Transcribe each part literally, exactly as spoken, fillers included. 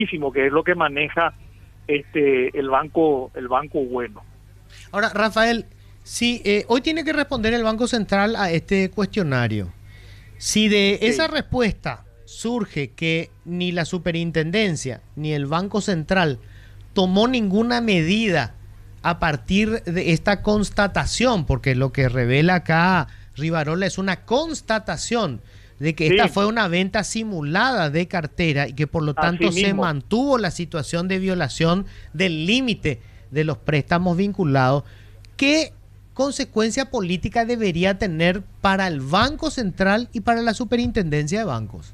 que es lo que maneja este el banco, el banco bueno. Ahora, Rafael, si eh, hoy tiene que responder el Banco Central a este cuestionario, si de esa Sí, respuesta surge que ni la superintendencia ni el Banco Central tomó ninguna medida a partir de esta constatación, porque lo que revela acá Rivarola es una constatación de que esta sí, fue una venta simulada de cartera y que por lo así tanto se mismo. mantuvo la situación de violación del límite de los préstamos vinculados, ¿qué consecuencia política debería tener para el Banco Central y para la Superintendencia de Bancos?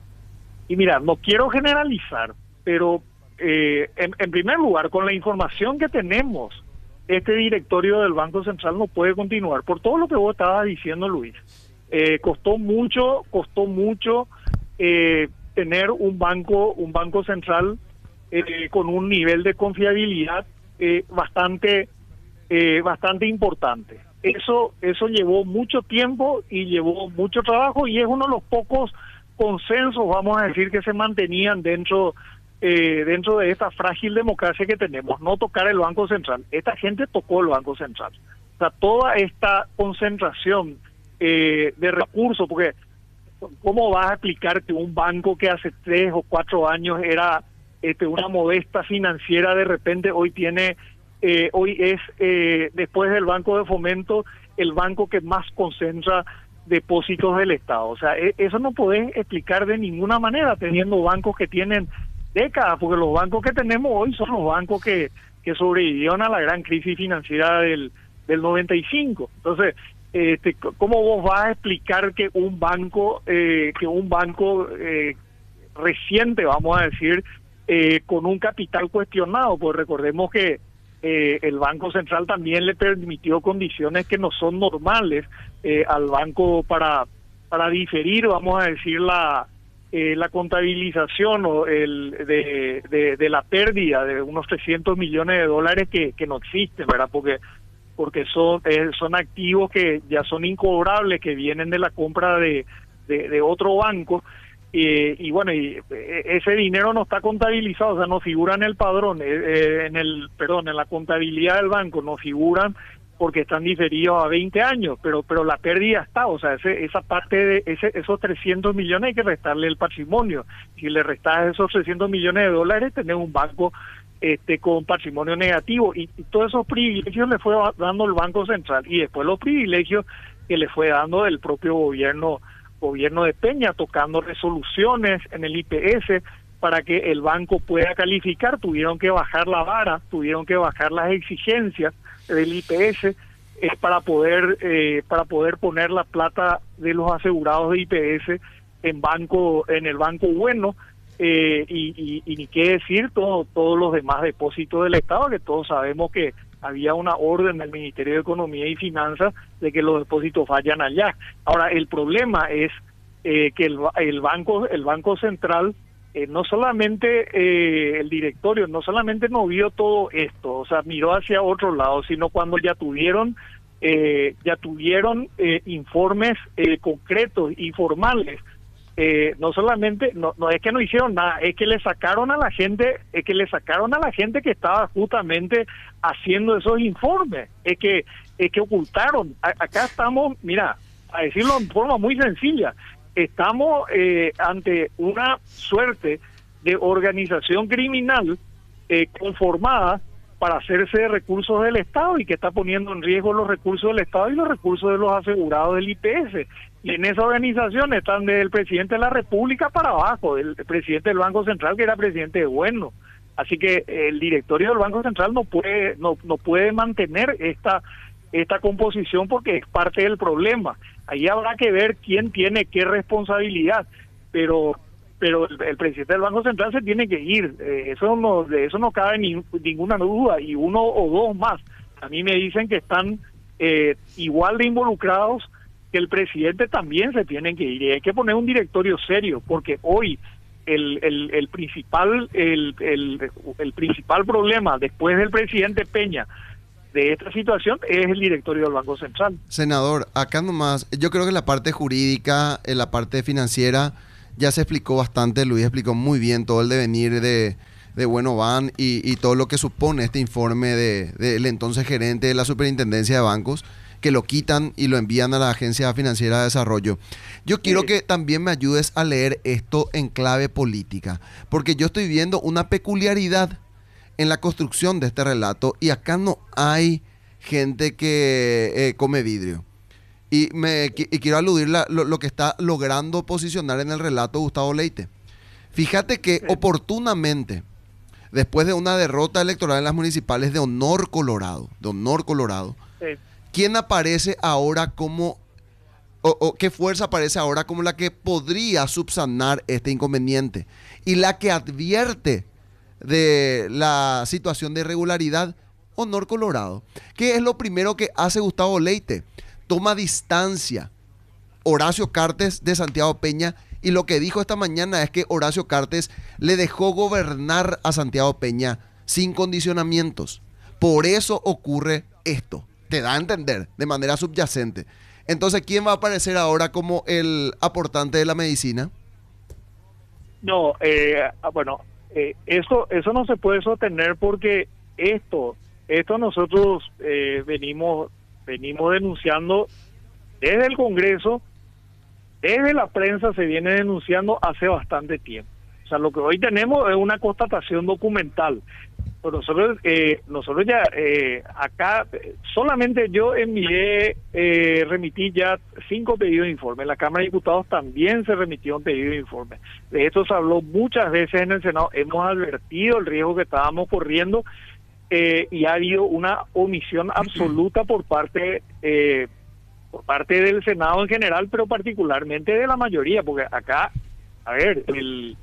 Y mira, no quiero generalizar, pero eh, en, en primer lugar, con la información que tenemos, este directorio del Banco Central no puede continuar, por todo lo que vos estabas diciendo, Luis. Eh, costó mucho, costó mucho eh, tener un banco, un banco central eh, con un nivel de confiabilidad eh, bastante, eh, bastante importante. Eso, eso llevó mucho tiempo y llevó mucho trabajo y es uno de los pocos consensos, vamos a decir, que se mantenían dentro eh, dentro de esta frágil democracia que tenemos, no tocar el Banco Central. Esta gente tocó el Banco Central. O sea, toda esta concentración eh, de recursos, porque ¿cómo vas a explicar que un banco que hace tres o cuatro años era este, una modesta financiera, de repente hoy tiene, eh, hoy es, eh, después del Banco de Fomento, el banco que más concentra depósitos del Estado? O sea, e eso no podés explicar de ninguna manera teniendo bancos que tienen décadas, porque los bancos que tenemos hoy son los bancos que, que sobrevivieron a la gran crisis financiera del, del noventa y cinco. Entonces, este, ¿cómo vos vas a explicar que un banco, eh, que un banco eh, reciente, vamos a decir, eh, con un capital cuestionado? Pues recordemos que eh, el Banco Central también le permitió condiciones que no son normales eh, al banco para para diferir, vamos a decir, la eh, la contabilización o el de, de, de la pérdida de unos trescientos millones de dólares que, que no existen, ¿verdad? Porque porque son eh, son activos que ya son incobrables, que vienen de la compra de, de, de otro banco. Eh, y bueno, y eh, ese dinero no está contabilizado, o sea, no figura en el padrón, eh, eh, en el, perdón, en la contabilidad del banco, no figuran porque están diferidos a veinte años, pero pero la pérdida está, o sea, ese, esa parte de ese, esos trescientos millones hay que restarle el patrimonio. Si le restas esos trescientos millones de dólares, tenés un banco este con patrimonio negativo, y, y todos esos privilegios le fue dando el Banco Central, y después los privilegios que le fue dando el propio gobierno gobierno de Peña, tocando resoluciones en el I P S para que el banco pueda calificar. Tuvieron que bajar la vara, tuvieron que bajar las exigencias del I P S eh, para poder eh, para poder poner la plata de los asegurados de I P S en banco en el banco bueno, eh, y, y, y ni qué decir todo, todos los demás depósitos del Estado, que todos sabemos que había una orden del Ministerio de Economía y Finanzas de que los depósitos vayan allá. Ahora, el problema es eh, que el, el banco el banco central, eh, no solamente eh, el directorio, no solamente no vio todo esto, o sea, miró hacia otro lado, sino cuando ya tuvieron eh, ya tuvieron eh, informes eh, concretos y formales. Eh, no solamente, no, no es que no hicieron nada, es que le sacaron a la gente, es que le sacaron a la gente que estaba justamente haciendo esos informes, es que, es que ocultaron. A, acá estamos, mira, a decirlo en forma muy sencilla, estamos eh, ante una suerte de organización criminal eh, conformada para hacerse de recursos del Estado y que está poniendo en riesgo los recursos del Estado y los recursos de los asegurados del I P S. Y en esa organización están desde el presidente de la República para abajo, el presidente del Banco Central, que era presidente de bueno. Así que el directorio del Banco Central no puede no no puede mantener esta esta composición porque es parte del problema. Ahí habrá que ver quién tiene qué responsabilidad, pero pero el, el presidente del Banco Central se tiene que ir, eh, eso no, de eso no cabe ni, ninguna duda, y uno o dos más. A mí me dicen que están eh, igual de involucrados que el presidente, también se tienen que ir, y hay que poner un directorio serio, porque hoy el el, el principal el, el, el principal problema después del presidente Peña de esta situación es el directorio del Banco Central. Senador, acá nomás, yo creo que la parte jurídica, en la parte financiera, Ya se explicó bastante, Luis explicó muy bien todo el devenir de, de Bueno Van y, y todo lo que supone este informe de, del entonces gerente de la Superintendencia de Bancos, que lo quitan y lo envían a la Agencia Financiera de Desarrollo. Yo quiero Sí. que también me ayudes a leer esto en clave política, porque yo estoy viendo una peculiaridad en la construcción de este relato y acá no hay gente que eh, come vidrio. Y, me, y quiero aludir la, lo, lo que está logrando posicionar en el relato Gustavo Leite. Fíjate que Sí. oportunamente, después de una derrota electoral en las municipales de Honor Colorado, de Honor Colorado, Sí. ¿quién aparece ahora como, o, o qué fuerza aparece ahora como la que podría subsanar este inconveniente? Y la que advierte de la situación de irregularidad, Honor Colorado. ¿Qué es lo primero que hace Gustavo Leite? Toma distancia Horacio Cartes de Santiago Peña, y lo que dijo esta mañana es que Horacio Cartes le dejó gobernar a Santiago Peña sin condicionamientos. Por eso ocurre esto. Te da a entender de manera subyacente. Entonces, ¿quién va a aparecer ahora como el aportante de la medicina? No, eh, ah, bueno, eh, eso eso no se puede sostener porque esto esto nosotros eh, venimos venimos denunciando desde el Congreso, desde la prensa se viene denunciando hace bastante tiempo. O sea, lo que hoy tenemos es una constatación documental. Pero nosotros eh, nosotros ya eh, acá eh, solamente yo envié eh, remití ya cinco pedidos de informe. La Cámara de Diputados también se remitió un pedido de informe. De esto se habló muchas veces en el Senado. Hemos advertido el riesgo que estábamos corriendo eh, y ha habido una omisión absoluta por parte eh, por parte del Senado en general, pero particularmente de la mayoría, porque acá, a ver, el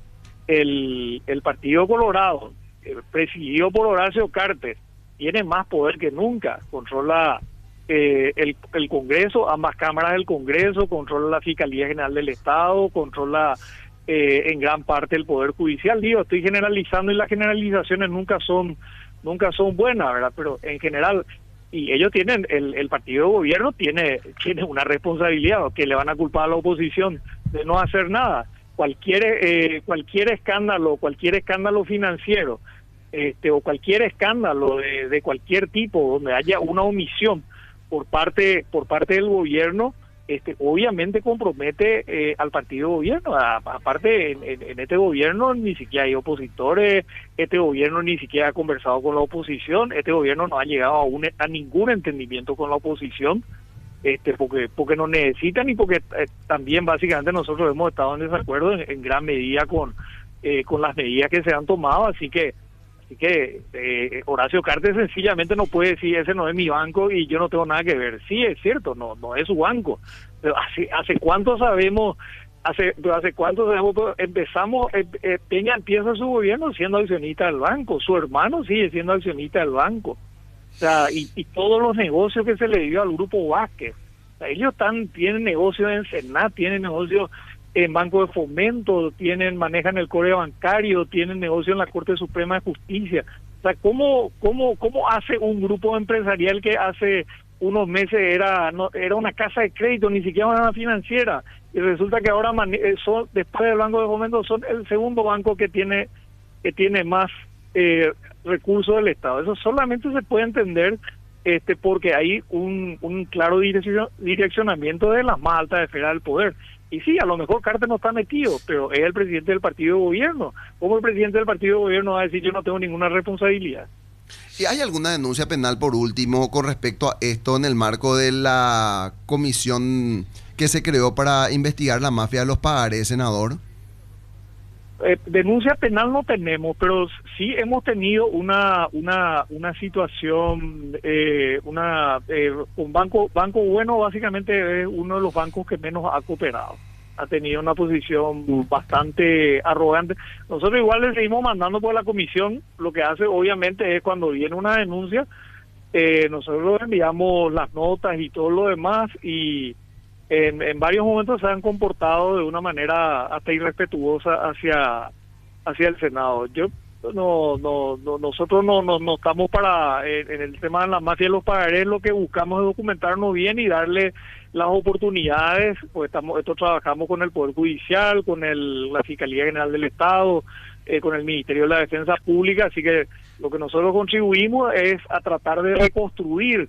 el, el Partido Colorado, presidido por Horacio Cartes, tiene más poder que nunca, controla eh, el, el Congreso, ambas cámaras del Congreso, controla la Fiscalía General del Estado, controla eh, en gran parte el Poder Judicial. Digo, estoy generalizando y las generalizaciones nunca son nunca son buenas, ¿verdad? Pero en general, y ellos tienen, el, el partido de gobierno tiene, tiene una responsabilidad, que le van a culpar a la oposición de no hacer nada. Cualquier eh, cualquier escándalo, cualquier escándalo financiero, este o cualquier escándalo de, de cualquier tipo donde haya una omisión por parte por parte del gobierno, este obviamente compromete eh, al partido de gobierno. A, aparte en, en, en este gobierno ni siquiera hay opositores, este gobierno ni siquiera ha conversado con la oposición, este gobierno no ha llegado a, un, a ningún entendimiento con la oposición. Este, porque porque no necesitan y porque eh, también básicamente nosotros hemos estado en desacuerdo en, en gran medida con eh, con las medidas que se han tomado, así que así que eh, Horacio Cartes sencillamente no puede decir ese no es mi banco y yo no tengo nada que ver. Sí, es cierto, no no es su banco, pero hace hace cuánto sabemos hace pero hace cuánto sabemos empezamos eh, eh, Peña empieza su gobierno siendo accionista del banco, su hermano sigue siendo accionista del banco. O sea, y, y todos los negocios que se le dio al Grupo Vázquez. O sea, ellos están, tienen negocios en Senat, tienen negocios en Banco de Fomento, tienen, manejan el core bancario, tienen negocios en la Corte Suprema de Justicia. O sea, ¿cómo, cómo, cómo hace un grupo empresarial que hace unos meses era no, era una casa de crédito, ni siquiera una financiera, y resulta que ahora son, después del Banco de Fomento, son el segundo banco que tiene que tiene más eh, recursos del Estado? Eso solamente se puede entender este porque hay un, un claro direccion, direccionamiento de las más altas esferas del poder. Y sí, a lo mejor Cartes no está metido, pero es el presidente del partido de gobierno. ¿Cómo el presidente del partido de gobierno va a decir yo no tengo ninguna responsabilidad? ¿Y hay alguna denuncia penal, por último, con respecto a esto en el marco de la comisión que se creó para investigar la mafia de los pagarés, senador? Eh, denuncia penal no tenemos, pero sí hemos tenido una una una situación, eh, una eh, un banco banco bueno básicamente es uno de los bancos que menos ha cooperado, ha tenido una posición bastante arrogante. Nosotros igual le seguimos mandando por la comisión, lo que hace obviamente es cuando viene una denuncia, eh, nosotros enviamos las notas y todo lo demás y En, en varios momentos se han comportado de una manera hasta irrespetuosa hacia hacia el Senado. Yo no no, no nosotros no, no no estamos para en, en el tema de la mafia de los pagarés, lo que buscamos es documentarnos bien y darle las oportunidades, pues estamos, esto trabajamos con el Poder Judicial, con el, la Fiscalía General del Estado, eh, con el Ministerio de la Defensa Pública, así que lo que nosotros contribuimos es a tratar de reconstruir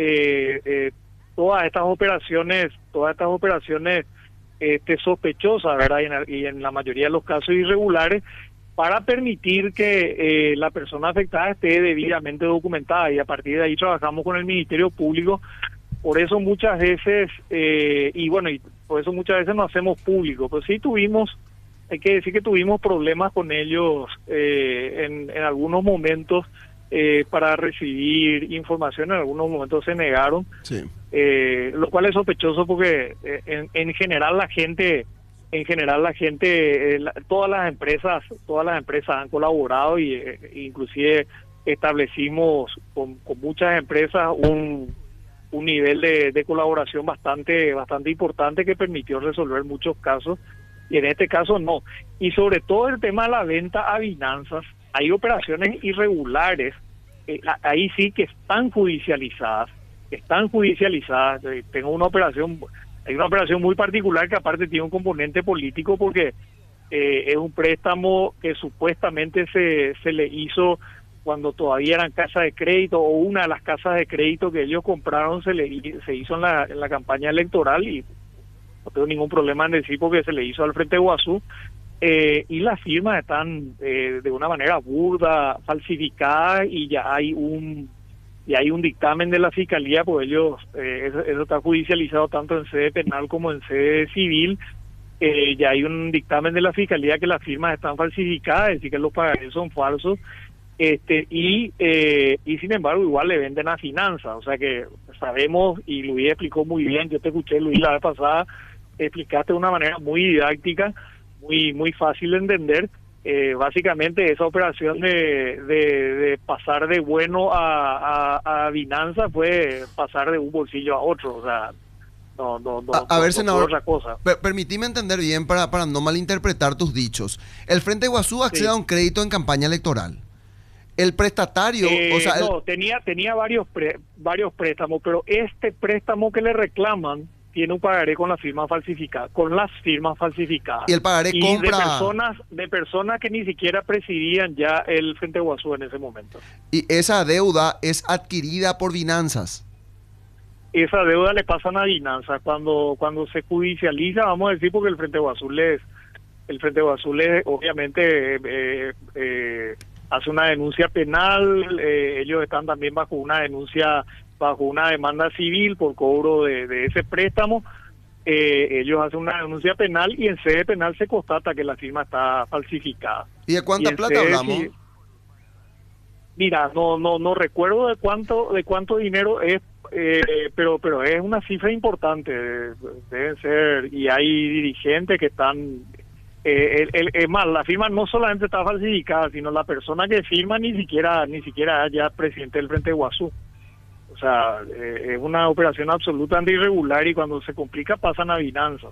eh, eh, todas estas operaciones, todas estas operaciones este, sospechosas, ¿verdad? Y en, y en la mayoría de los casos irregulares, para permitir que eh, la persona afectada esté debidamente documentada, y a partir de ahí trabajamos con el Ministerio Público. Por eso muchas veces, eh, y bueno, y por eso muchas veces no hacemos público, pero sí tuvimos, hay que decir que tuvimos problemas con ellos eh, en, en algunos momentos eh, para recibir información, en algunos momentos se negaron, Sí. eh, lo cual es sospechoso porque eh, en, en general la gente, en general la gente, eh, la- todas las empresas, todas las empresas han colaborado y eh, inclusive establecimos con, con muchas empresas un un nivel de, de colaboración bastante bastante importante que permitió resolver muchos casos, y en este caso no. Y sobre todo el tema de la venta a Binanzas, hay operaciones irregulares, eh, a- ahí sí que están judicializadas, están judicializadas. Eh, tengo una operación, hay una operación muy particular que aparte tiene un componente político porque eh, es un préstamo que supuestamente se, se le hizo cuando todavía eran casas de crédito, o una de las casas de crédito que ellos compraron se le se hizo en la, en la campaña electoral, y no tengo ningún problema en decir porque se le hizo al Frente Guazú, eh, y las firmas están eh, de una manera burda, falsificadas, y ya hay un y hay un dictamen de la Fiscalía, pues ellos, eh, eso, eso está judicializado tanto en sede penal como en sede civil. Eh, ya hay un dictamen de la Fiscalía que las firmas están falsificadas, es decir, que los pagarés son falsos. Este y eh, y sin embargo igual le venden a finanzas, o sea que sabemos, y Luis explicó muy bien, yo te escuché, Luis, la vez pasada, explicaste de una manera muy didáctica, muy muy fácil de entender. Eh, básicamente esa operación de, de, de pasar de bueno a, a, a Binanza fue pasar de un bolsillo a otro, o sea, no no no, A, a no- ver, no fue senador, otra cosa. per- permitime entender bien para, para no malinterpretar tus dichos. El Frente Guazú accede Sí. a un crédito en campaña electoral. El prestatario, Eh, o sea, el- no, tenía tenía varios pre- varios préstamos, pero este préstamo que le reclaman tiene un pagaré con la firma falsificada, con las firmas falsificadas. y el pagaré Y compra, de personas de personas que ni siquiera presidían ya el Frente Guazú en ese momento. y esa deuda es adquirida por Binanzas. Esa deuda le pasan a Binanza cuando cuando se judicializa, vamos a decir, porque el Frente Guazú les el Frente Guazú les obviamente eh, eh, hace una denuncia penal, eh, ellos están también bajo una denuncia, bajo una demanda civil por cobro de, de ese préstamo. Eh, ellos hacen una denuncia penal y en sede penal se constata que la firma está falsificada. ¿Y de cuánta Y en plata sede hablamos? ci- Mira, no no no recuerdo de cuánto de cuánto dinero es, eh, pero pero es una cifra importante, de- deben ser, y hay dirigentes que están, eh, el- el- es más, la firma no solamente está falsificada, sino la persona que firma ni siquiera ni siquiera es ya presidente del Frente Guazú. O sea, eh, es una operación absolutamente irregular, y cuando se complica pasan a Binanzas.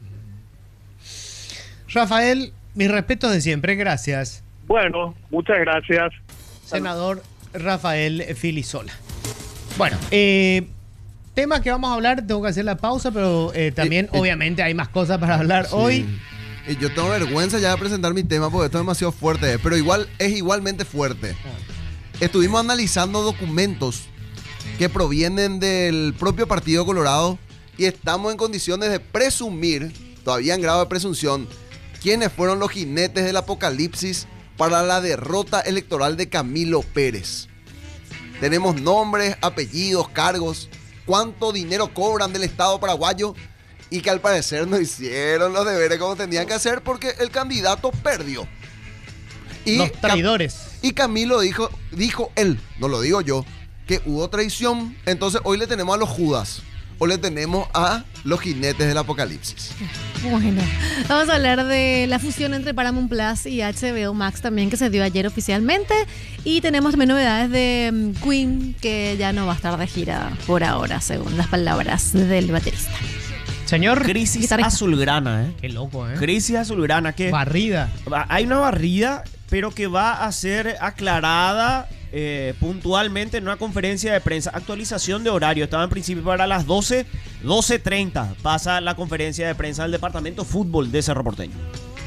Rafael, mis respetos de siempre, gracias. Bueno, muchas gracias. Senador Rafael Filisola. Bueno, eh, tema que vamos a hablar, tengo que hacer la pausa, pero eh, también Eh, eh, obviamente hay más cosas para hablar Sí. hoy. Y yo tengo vergüenza ya de presentar mi tema porque esto es demasiado fuerte, pero igual es igualmente fuerte. Estuvimos analizando documentos que provienen del propio Partido Colorado y estamos en condiciones de presumir, todavía en grado de presunción, quiénes fueron los jinetes del apocalipsis para la derrota electoral de Camilo Pérez. Tenemos nombres, apellidos, cargos, cuánto dinero cobran del Estado paraguayo, y que al parecer no hicieron los deberes como tenían que hacer porque el candidato perdió. Y Los Cam- traidores. y Camilo dijo, dijo él, no lo digo yo, que hubo traición. Entonces hoy le tenemos a los Judas, o le tenemos a los jinetes del apocalipsis. Bueno, vamos a hablar de la fusión entre Paramount Plus y H B O Max también, que se dio ayer oficialmente. Y tenemos también novedades de mm, Queen, que ya no va a estar de gira por ahora, según las palabras del baterista. Señor, Crisis Guitarrista. azulgrana, ¿eh? qué loco, ¿eh? Crisis azulgrana, que Barrida. hay una barrida, pero que va a ser aclarada eh, puntualmente en una conferencia de prensa. Actualización de horario, estaba en principio para las doce, doce treinta. Pasa la conferencia de prensa del departamento fútbol de Cerro Porteño.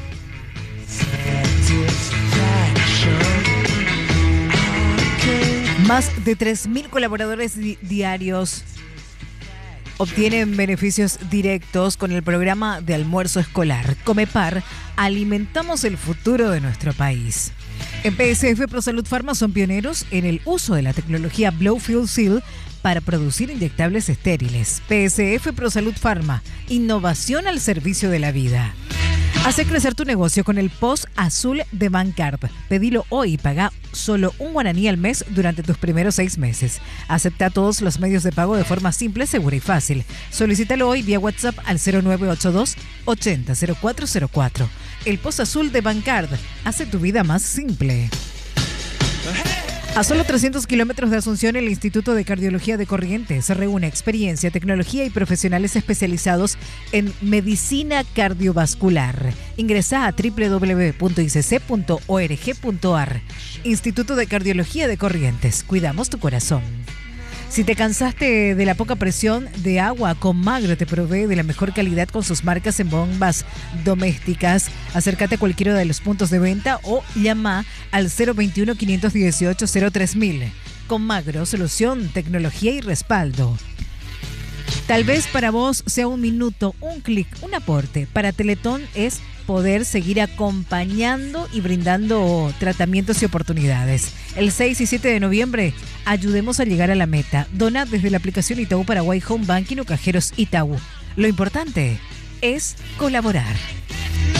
Más de tres mil colaboradores di- diarios obtienen beneficios directos con el programa de almuerzo escolar. Comepar, alimentamos el futuro de nuestro país. En P S F ProSalud Pharma son pioneros en el uso de la tecnología Blowfield Seal para producir inyectables estériles. P S F ProSalud Pharma, innovación al servicio de la vida. Hace crecer tu negocio con el Post Azul de Bancard. Pedilo hoy y paga solo un guaraní al mes durante tus primeros seis meses. Acepta todos los medios de pago de forma simple, segura y fácil. Solicítalo hoy vía WhatsApp al cero nueve ocho dos, ochenta, cero cuatro cero cuatro. El Post Azul de Bancard hace tu vida más simple. A solo trescientos kilómetros de Asunción, el Instituto de Cardiología de Corrientes reúne experiencia, tecnología y profesionales especializados en medicina cardiovascular. Ingresa a doble u doble u doble u punto i c c punto org punto a r. Instituto de Cardiología de Corrientes. Cuidamos tu corazón. Si te cansaste de la poca presión de agua, Comagro te provee de la mejor calidad con sus marcas en bombas domésticas. Acércate a cualquiera de los puntos de venta o llama al cero veintiuno, quinientos dieciocho, cero tres mil. Comagro, solución, tecnología y respaldo. Tal vez para vos sea un minuto, un clic, un aporte. Para Teletón es poder seguir acompañando y brindando tratamientos y oportunidades. El seis y siete de noviembre, ayudemos a llegar a la meta. Dona desde la aplicación Itaú Paraguay Home Banking o cajeros Itaú. Lo importante es colaborar.